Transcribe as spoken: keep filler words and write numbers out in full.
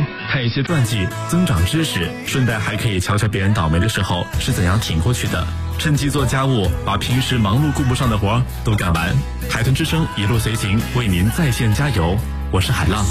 看一些传记，增长知识，顺带还可以瞧瞧别人倒霉的时候是怎样挺过去的，趁机做家务，把平时忙碌顾不上的活都干完。海豚之声一路随行，为您在线加油。我是海浪。